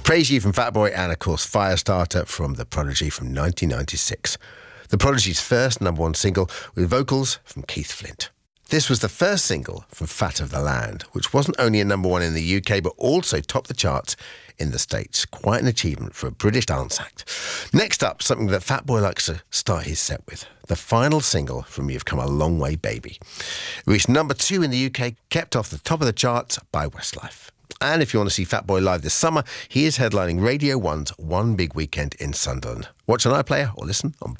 Praise You from Fatboy and, of course, Firestarter from The Prodigy from 1996. The Prodigy's first number one single with vocals from Keith Flint. This was the first single from Fat of the Land, which wasn't only a number one in the UK, but also topped the charts in the States. Quite an achievement for a British dance act. Next up, something that Fatboy likes to start his set with. The final single from You've Come a Long Way, Baby. It reached number 2 in the UK, kept off the top of the charts by Westlife. And if you want to see Fatboy live this summer, he is headlining Radio 1's One Big Weekend in Sunderland. Watch on iPlayer or listen on